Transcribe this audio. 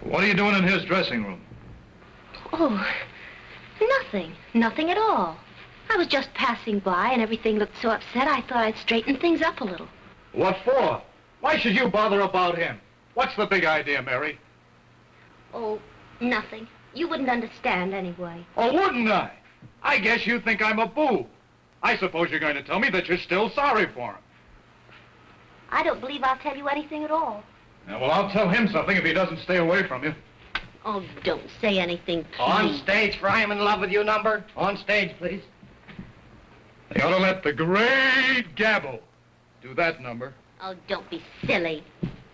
What are you doing in his dressing room? Oh, nothing. Nothing at all. I was just passing by and everything looked so upset I thought I'd straighten things up a little. What for? Why should you bother about him? What's the big idea, Mary? Oh, nothing. You wouldn't understand anyway. Oh, wouldn't I? I guess you think I'm a boob. I suppose you're going to tell me that you're still sorry for him. I don't believe I'll tell you anything at all. Yeah, well, I'll tell him something if he doesn't stay away from you. Oh, don't say anything, please. On stage for I'm in love with you number. On stage, please. They ought to let the great Gabbo do that number. Oh, don't be silly.